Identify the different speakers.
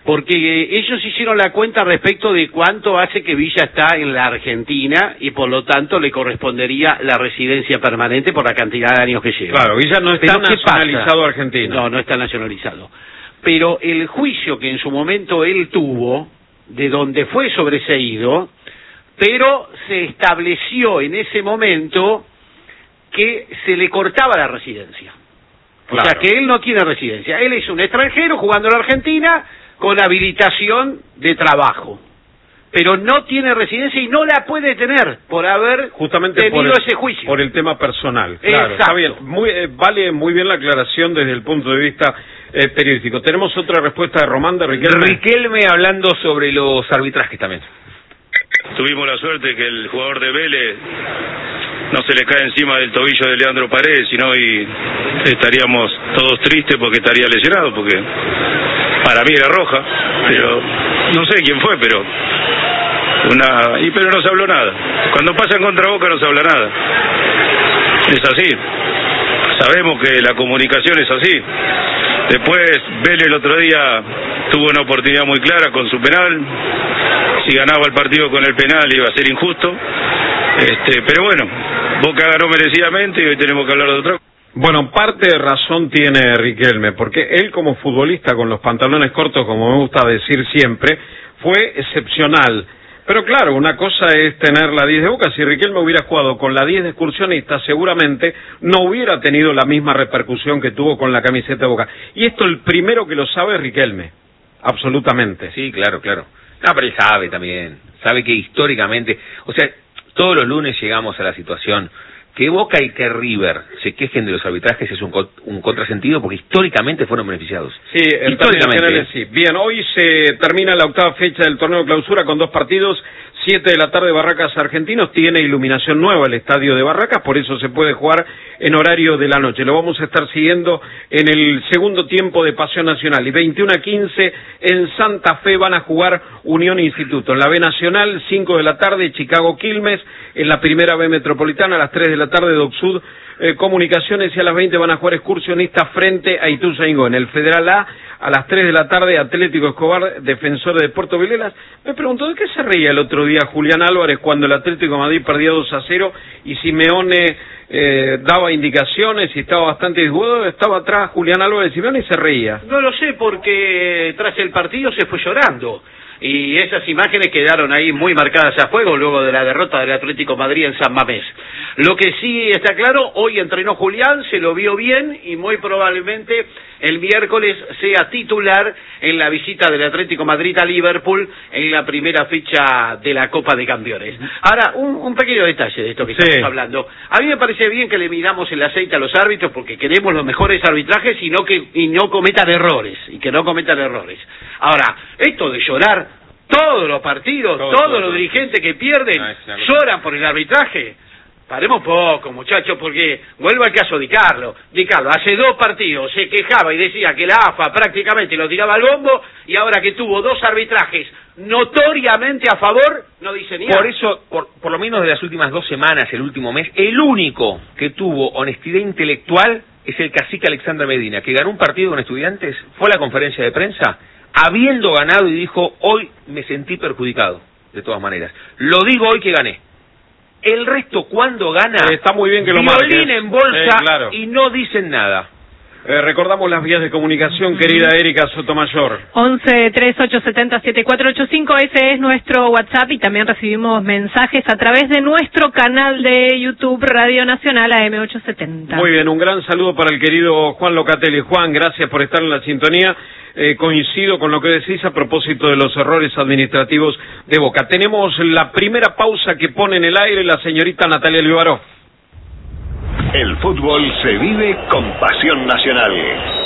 Speaker 1: porque ellos hicieron la cuenta respecto de cuánto hace que Villa está en la Argentina y por lo tanto le correspondería la residencia permanente por la cantidad de años que lleva.
Speaker 2: Claro, Villa no está nacionalizado argentino.
Speaker 1: No, no está nacionalizado. Pero el juicio que en su momento él tuvo, de donde fue sobreseído, pero se estableció en ese momento que se le cortaba la residencia. Claro. O sea, que él no tiene residencia. Él es un extranjero jugando en la Argentina con habilitación de trabajo, pero no tiene residencia y no la puede tener por haber
Speaker 2: justamente
Speaker 1: tenido ese juicio.
Speaker 2: Por el tema personal. Claro, está bien. Vale muy bien la aclaración desde el punto de vista periodístico. Tenemos otra respuesta de Román de Riquelme.
Speaker 3: Riquelme hablando sobre los arbitrajes también.
Speaker 4: Tuvimos la suerte que el jugador de Vélez no se le cae encima del tobillo de Leandro Paredes, sino y estaríamos todos tristes porque estaría lesionado, porque para mí era roja, pero no sé quién fue, pero pero no se habló nada. Cuando pasan contra Boca no se habla nada. Es así. Sabemos que la comunicación es así. Después Vélez el otro día tuvo una oportunidad muy clara con su penal. Si ganaba el partido con el penal iba a ser injusto. Pero bueno, Boca ganó merecidamente y hoy tenemos que hablar de otra cosa.
Speaker 2: Bueno, parte de razón tiene Riquelme, porque él como futbolista con los pantalones cortos, como me gusta decir siempre, fue excepcional. Pero claro, una cosa es tener la 10 de Boca. Si Riquelme hubiera jugado con la 10 de Excursionista, seguramente no hubiera tenido la misma repercusión que tuvo con la camiseta de Boca. Y esto el primero que lo sabe es Riquelme, absolutamente.
Speaker 3: Sí, claro. No, pero él sabe también, sabe que históricamente, o sea, todos los lunes llegamos a la situación que Boca y que River se quejen de los arbitrajes es un contrasentido porque históricamente fueron beneficiados.
Speaker 2: Sí, históricamente sí. Bien, hoy se termina la octava fecha del torneo de clausura con 2 partidos. 7 de la tarde Barracas Argentinos, tiene iluminación nueva el estadio de Barracas, por eso se puede jugar en horario de la noche. Lo vamos a estar siguiendo en el segundo tiempo de Pasión Nacional. Y 21:15 en Santa Fe van a jugar Unión Instituto. En la B Nacional, 5 de la tarde, Chicago Quilmes. En la primera B Metropolitana, a las 3 de la tarde, Doc Sud Comunicaciones, y a las 20 van a jugar Excursionistas frente a Ituzaingó. En el Federal a las 3 de la tarde, Atlético Escobar, Defensor de Puerto Vilelas. Me pregunto, ¿de qué se reía el otro día Julián Álvarez cuando el Atlético de Madrid perdía 2-0 y Simeone daba indicaciones y estaba bastante disgustado? Estaba atrás Julián Álvarez de Simeone y se reía.
Speaker 1: No lo sé, porque tras el partido se fue llorando. Y esas imágenes quedaron ahí muy marcadas a fuego luego de la derrota del Atlético de Madrid en San Mamés. Lo que sí está claro, hoy entrenó Julián, se lo vio bien y muy probablemente el miércoles sea titular en la visita del Atlético de Madrid a Liverpool en la primera fecha de la Copa de Campeones. Ahora, un pequeño detalle de esto que estamos hablando. A mí me parece bien que le midamos el aceite a los árbitros porque queremos los mejores arbitrajes y no cometan errores, Ahora, esto de llorar todos los partidos, todos los dirigentes que pierden lloran por el arbitraje. Paremos poco, muchachos, porque vuelvo al caso de Carlos. Hace 2 partidos se quejaba y decía que la AFA prácticamente lo tiraba al bombo, y ahora que tuvo 2 arbitrajes notoriamente a favor, no dice ni nada.
Speaker 3: Por eso, por lo menos de las últimas 2 semanas, el último mes, el único que tuvo honestidad intelectual es el cacique Alexander Medina, que ganó un partido con Estudiantes, fue a la conferencia de prensa, habiendo ganado, y dijo, hoy me sentí perjudicado, de todas maneras. Lo digo hoy que gané. El resto, cuando gana,
Speaker 2: está muy bien que lo marques.
Speaker 3: Violín en bolsa y no dicen nada.
Speaker 2: Recordamos las vías de comunicación, querida Erika Sotomayor.
Speaker 5: 11-3870-7485, ese es nuestro WhatsApp, y también recibimos mensajes a través de nuestro canal de YouTube Radio Nacional AM870.
Speaker 2: Muy bien, un gran saludo para el querido Juan Locatelli. Juan, gracias por estar en la sintonía. Coincido con lo que decís a propósito de los errores administrativos de Boca. Tenemos la primera pausa que pone en el aire la señorita Natalia Libaró.
Speaker 6: El fútbol se vive con Pasión Nacional.